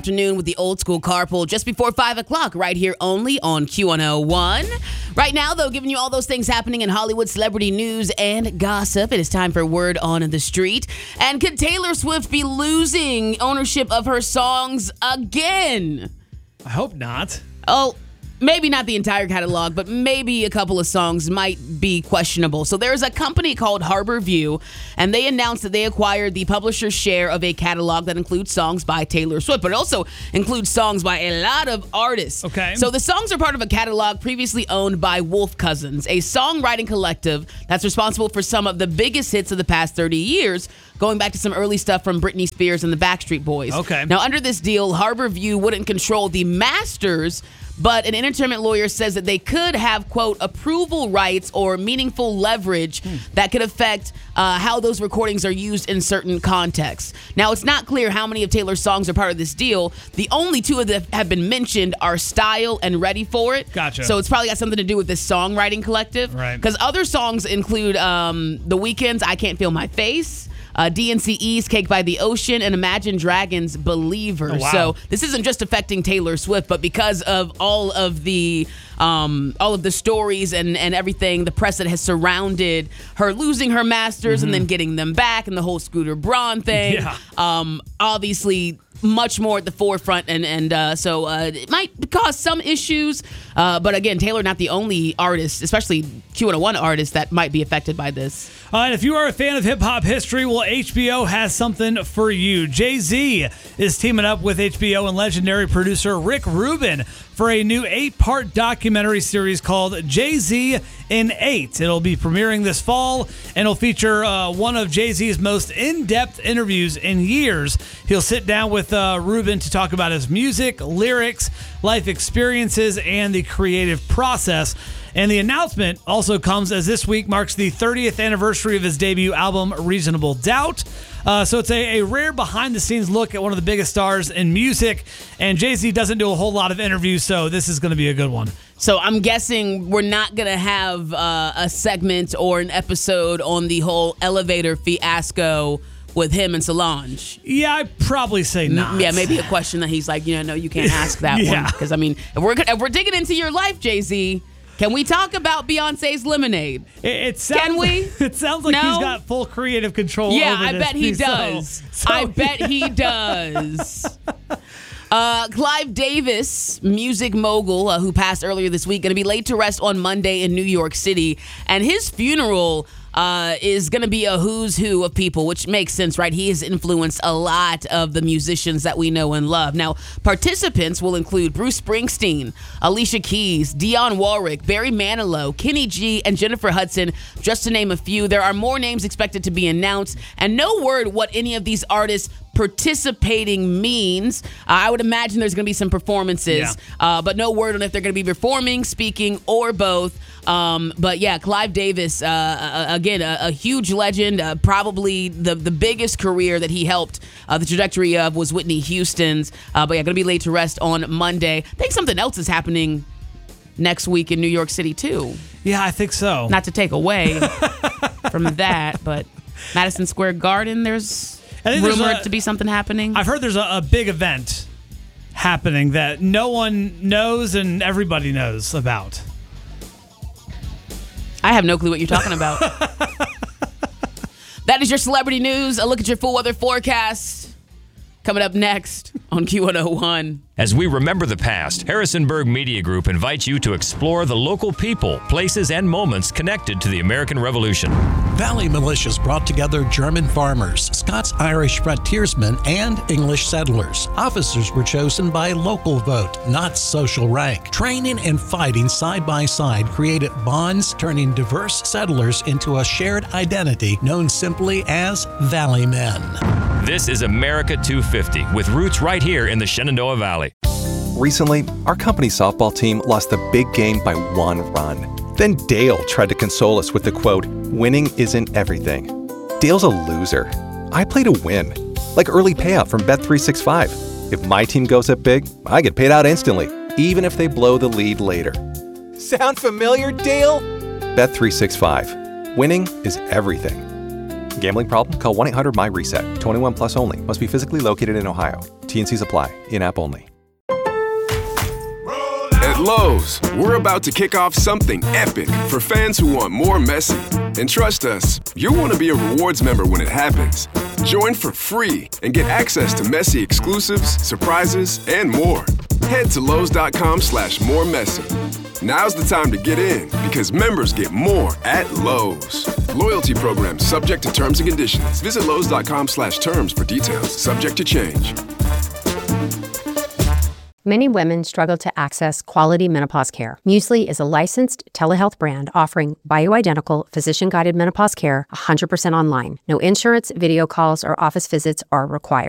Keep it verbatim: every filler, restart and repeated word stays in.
Afternoon with the old school carpool just before five o'clock right here only on Q one oh one. Right now, though, giving you all those things happening in Hollywood celebrity news and gossip. It is time for Word on the Street. And could Taylor Swift be losing ownership of her songs again? I hope not. Oh, maybe not the entire catalog, but maybe a couple of songs might be questionable. So there's a company called Harbor View, and they announced that they acquired the publisher's share of a catalog that includes songs by Taylor Swift, but it also includes songs by a lot of artists. Okay. So the songs are part of a catalog previously owned by Wolf Cousins, a songwriting collective that's responsible for some of the biggest hits of the past thirty years, going back to some early stuff from Britney Spears and the Backstreet Boys. Okay. Now, under this deal, Harbor View wouldn't control the masters, but an entertainment lawyer says that they could have, quote, approval rights or meaningful leverage hmm. that could affect uh, how those recordings are used in certain contexts. Now, it's not clear how many of Taylor's songs are part of this deal. The only two of them have been mentioned are Style and Ready for It. Gotcha. So it's probably got something to do with this songwriting collective. Right. Because other songs include um, The Weeknd's I Can't Feel My Face, Uh, D N C E's Cake by the Ocean, and Imagine Dragons' Believer. Oh, wow. So this isn't just affecting Taylor Swift, but because of all of the um, all of the stories and, and everything, the press that has surrounded her losing her masters mm-hmm. and then getting them back, and the whole Scooter Braun thing. Yeah. Um, obviously, much more at the forefront, and and uh, so uh, it might cause some issues. Uh, but again, Taylor not the only artist, especially Q one oh one artist, that might be affected by this. Uh, and if you are a fan of hip-hop history, well, H B O has something for you. Jay-Z is teaming up with H B O and legendary producer Rick Rubin for a new eight-part documentary series called Jay-Z in Eight. It'll be premiering this fall, and it'll feature uh, one of Jay-Z's most in-depth interviews in years. He'll sit down with uh, Rubin to talk about his music, lyrics, life experiences, and the creative process. And the announcement also comes as this week marks the thirtieth anniversary of his debut album, Reasonable Doubt. Uh, so it's a, a rare behind-the-scenes look at one of the biggest stars in music. And Jay-Z doesn't do a whole lot of interviews, so this is going to be a good one. So I'm guessing we're not going to have uh, a segment or an episode on the whole elevator fiasco with him and Solange. Yeah, I'd probably say not. Yeah, maybe a question that he's like, you know, no, you can't ask that yeah. one. Because, I mean, if we're, if we're digging into your life, Jay-Z, can we talk about Beyonce's Lemonade? It, it sounds, Can we? It sounds like No? he's got full creative control Yeah, over I this bet he piece, does. So, so I bet he does. Uh, Clive Davis, music mogul uh, who passed earlier this week, going to be laid to rest on Monday in New York City. And his funeral uh, is going to be a who's who of people, which makes sense, right? He has influenced a lot of the musicians that we know and love. Now, participants will include Bruce Springsteen, Alicia Keys, Dionne Warwick, Barry Manilow, Kenny G, and Jennifer Hudson, just to name a few. There are more names expected to be announced, and no word what any of these artists participating means. Uh, I would imagine there's going to be some performances, yeah. uh, but no word on if they're going to be performing, speaking, or both. Um, but yeah, Clive Davis, uh, again, a, a huge legend. Uh, probably the, the biggest career that he helped uh, the trajectory of was Whitney Houston's. Uh, but yeah, going to be laid to rest on Monday. I think something else is happening next week in New York City, too. Yeah, I think so. Not to take away from that, but Madison Square Garden, there's rumored a, to be something happening. I've heard there's a, a big event happening that no one knows and everybody knows about. I have no clue what you're talking about. That is your celebrity news. A look at your full weather forecast coming up next on Q one oh one. As we remember the past, Harrisonburg Media Group invites you to explore the local people, places, and moments connected to the American Revolution. Valley militias brought together German farmers, Scots-Irish frontiersmen, and English settlers. Officers were chosen by local vote, not social rank. Training and fighting side by side created bonds, turning diverse settlers into a shared identity known simply as Valley Men. This is America two fifty, with roots right here in the Shenandoah Valley. Recently, our company's softball team lost the big game by one run. Then Dale tried to console us with the quote, "Winning isn't everything." Dale's a loser. I play to win, like early payout from Bet three sixty-five. If my team goes up big, I get paid out instantly, even if they blow the lead later. Sound familiar, Dale? Bet three sixty-five. Winning is everything. Gambling problem? Call one eight hundred M Y RESET. twenty-one plus only. Must be physically located in Ohio. T and C's apply. In-app only. At Lowe's, we're about to kick off something epic for fans who want more Messi. And trust us, you'll want to be a rewards member when it happens. Join for free and get access to Messi exclusives, surprises, and more. Head to Lowe's.com slash more Messi. Now's the time to get in because members get more at Lowe's. Loyalty program subject to terms and conditions. Visit Lowe's.com slash terms for details. Subject to change. Many women struggle to access quality menopause care. Muesli is a licensed telehealth brand offering bioidentical, physician-guided menopause care one hundred percent online. No insurance, video calls, or office visits are required.